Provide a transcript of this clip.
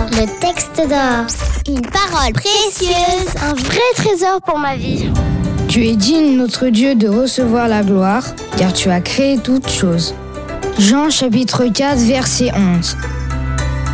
Le texte d'or. Une parole précieuse, un vrai trésor pour ma vie. Tu es digne, notre Dieu, de recevoir la gloire, car tu as créé toutes choses. Jean chapitre 4, verset 11.